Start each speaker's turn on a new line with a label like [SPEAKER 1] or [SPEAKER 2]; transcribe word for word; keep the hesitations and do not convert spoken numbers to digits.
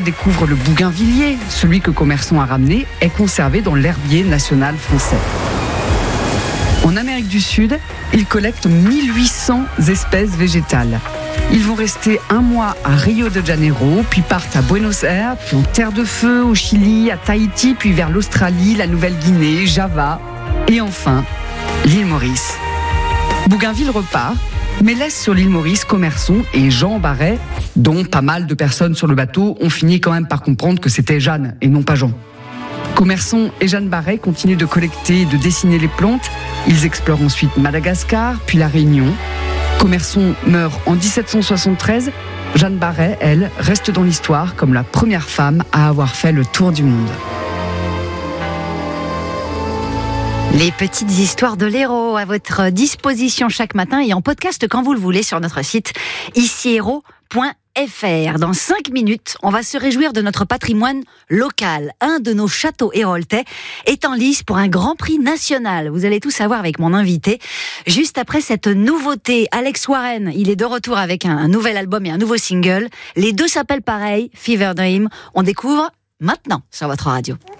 [SPEAKER 1] découvre le bougainvillier. Celui que Commerson a ramené est conservé dans l'herbier national français. En Amérique du Sud, ils collectent mille huit cents espèces végétales. Ils vont rester un mois à Rio de Janeiro, puis partent à Buenos Aires, puis en Terre de Feu, au Chili, à Tahiti, puis vers l'Australie, la Nouvelle-Guinée, Java, et enfin, l'île Maurice. Bougainville repart, mais laisse sur l'île Maurice Commerson et Jean Barret, dont pas mal de personnes sur le bateau ont fini quand même par comprendre que c'était Jeanne et non pas Jean. Commerson et Jeanne Barret continuent de collecter et de dessiner les plantes. Ils explorent ensuite Madagascar, puis la Réunion. Commerson meurt en dix-sept cent soixante-treize. Jeanne Barret, elle, reste dans l'histoire comme la première femme à avoir fait le tour du monde.
[SPEAKER 2] Les petites histoires de l'Hérault à votre disposition chaque matin et en podcast quand vous le voulez sur notre site ici hérault point f r. Dans cinq minutes, on va se réjouir de notre patrimoine local. Un de nos châteaux héraultais est en lice pour un grand prix national. Vous allez tout savoir avec mon invité. Juste après cette nouveauté, Alex Warren, il est de retour avec un, un nouvel album et un nouveau single. Les deux s'appellent pareil, Fever Dream. On découvre maintenant sur votre radio.